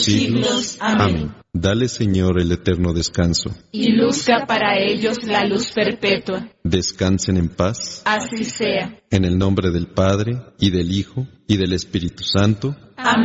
siglos. Amén. Dale, Señor, el eterno descanso. Y luzca para ellos la luz perpetua. Descansen en paz. Así sea. En el nombre del Padre, y del Hijo, y del Espíritu Santo. Amén.